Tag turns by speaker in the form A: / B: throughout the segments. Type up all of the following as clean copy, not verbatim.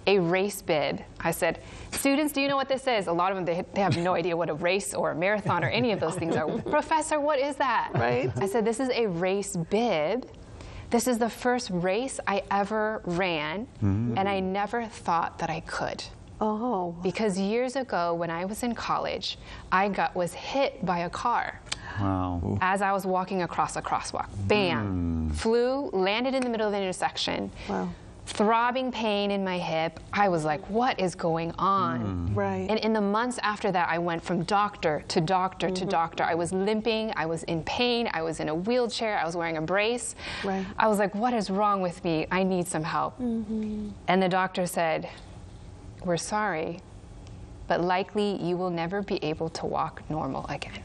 A: a race bib. I said, students, do you know what this is? A lot of them, they have no idea what a race or a marathon or any of those things are. Professor, what is that?
B: Right.
A: I said, this is a race bib. This is the first race I ever ran, and I never thought that I could.
B: Oh.
A: Because years ago, when I was in college, I was hit by a car.
C: Wow.
A: As I was walking across a crosswalk. Bam. Flew, landed in the middle of the intersection.
B: Wow.
A: Throbbing pain in my hip. I was like, what is going on?
B: Right.
A: And in the months after that, I went from doctor to doctor to doctor. I was limping, I was in pain, I was in a wheelchair, I was wearing a brace.
B: Right.
A: I was like, what is wrong with me? I need some help. And the doctor said, we're sorry, but likely you will never be able to walk normal again.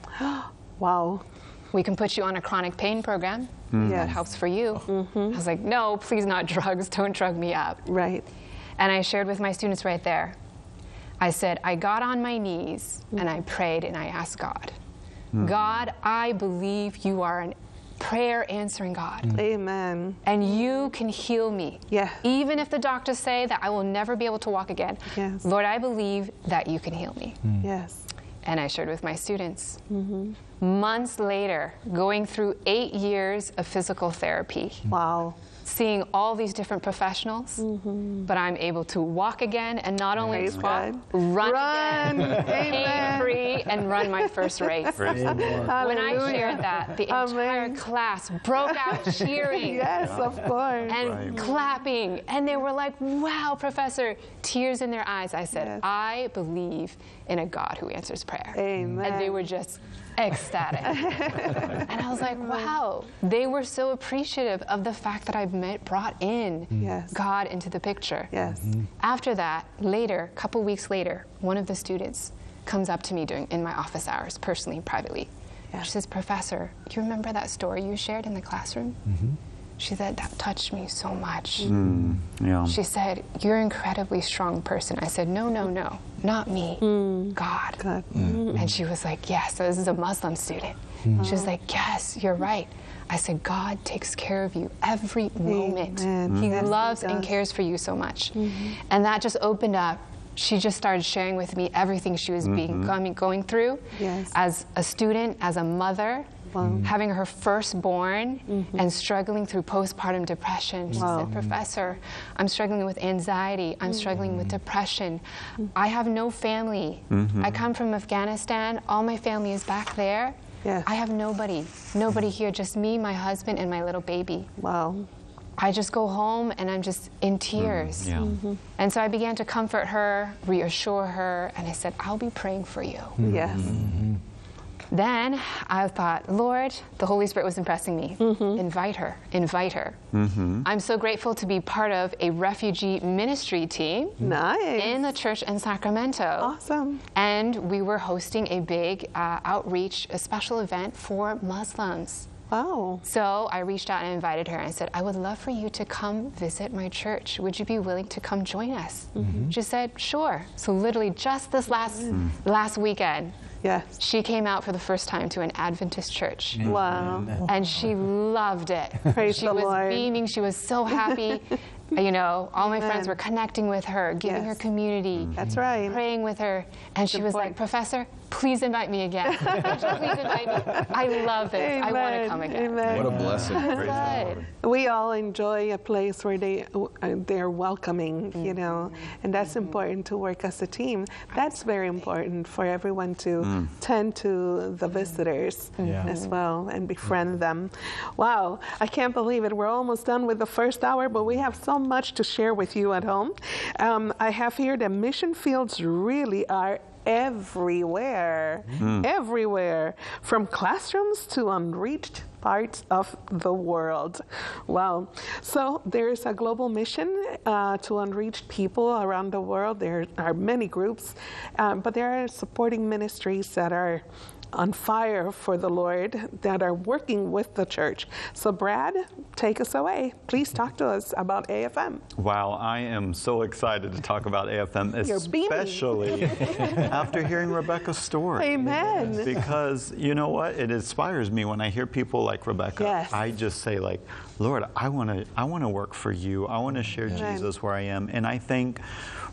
B: Wow.
A: We can put you on a chronic pain program.
B: Yes.
A: That helps for you. I was like, no, please not drugs. Don't drug me up.
B: Right.
A: And I shared with my students right there. I said, I got on my knees and I prayed and I asked God, God, I believe you are a prayer answering God.
B: Amen.
A: And you can heal me.
B: Yeah.
A: Even if the doctors say that I will never be able to walk again.
B: Yes.
A: Lord, I believe that you can heal me.
B: Yes.
A: And I shared with my students. Months later, going through 8 years of physical therapy,
B: Wow.
A: seeing all these different professionals, but I'm able to walk again, and not only
B: Praise
A: walk,
B: God.
A: run again,
B: Amen.
A: pain-free, and run my first race. When I
B: Hallelujah.
A: shared that, the entire
B: Amen.
A: class broke out cheering.
B: Yes, of course.
A: And clapping, and they were like, wow, Professor, tears in their eyes. I said,
B: Yes.
A: I believe in a God who answers prayer.
B: Amen.
A: And they were just ecstatic. And I was like, wow, they were so appreciative of the fact that I brought in
B: Yes.
A: God into the picture.
B: Yes.
A: After that, later, a couple weeks later, one of the students comes up to me in my office hours, personally, privately.
B: Yeah.
A: She says, Professor, do you remember that story you shared in the classroom? She said, that touched me so much.
C: Yeah.
A: She said, you're an incredibly strong person. I said, no, no, no, not me, God.
B: God.
A: And she was like, yes, so this is a Muslim student. She was like, yes, you're right. I said, God takes care of you every moment.
B: Amen.
A: He
B: Yes, he
A: loves and
B: does.
A: cares for you so much. And that just opened up. She just started sharing with me everything she was going through
B: Yes.
A: as a student, as a mother,
B: Wow.
A: having her firstborn and struggling through postpartum depression. She
B: Wow.
A: said, Professor, I'm struggling with anxiety. I'm struggling with depression. I have no family. I come from Afghanistan. All my family is back there.
B: Yes.
A: I have nobody here, just me, my husband, and my little baby.
B: Wow.
A: I just go home and I'm just in tears.
C: Yeah.
A: And so I began to comfort her, reassure her, and I said, I'll be praying for you.
B: Yes.
A: Then I thought, Lord, the Holy Spirit was impressing me. Invite her, invite her. I'm so grateful to be part of a refugee ministry team
B: Nice.
A: in the church in Sacramento.
B: Awesome.
A: And we were hosting a big outreach, a special event for Muslims.
B: Wow.
A: So I reached out and invited her and I said, I would love for you to come visit my church. Would you be willing to come join us? She said, sure. So literally just this last weekend,
B: Yes.
A: she came out for the first time to an Adventist church.
B: Wow.
A: And she loved it.
B: Praise
A: She
B: the
A: was
B: Lord.
A: beaming. She was so happy. You know, all my friends
B: Amen.
A: were connecting with her, giving
B: Yes.
A: her community,
B: That's right.
A: praying with her. And she was like,
B: important.
A: Professor, please invite me again. Please invite me. I love this. I want to come again.
B: Amen.
D: What a blessing. Praise the Lord.
B: We all enjoy a place where they're welcoming, you know, and that's important to work as a team. That's very important for everyone to tend to the visitors as well and befriend them. Wow, I can't believe it. We're almost done with the first hour, but we have so much to share with you at home. I have here that mission fields really are everywhere, everywhere, from classrooms to unreached parts of the world. Wow. So there's a global mission to unreached people around the world. There are many groups, but there are supporting ministries that are on fire for the Lord, that are working with the church. So Brad, take us away. Please talk to us about AFM.
C: Wow, I am so excited to talk about AFM, especially after hearing Rebecca's story.
B: Amen.
C: Because you know what? It inspires me when I hear people like Rebecca.
B: Yes.
C: I just say, like, Lord, I want to work for you. I want to share
B: Amen.
C: Jesus where I am. And I think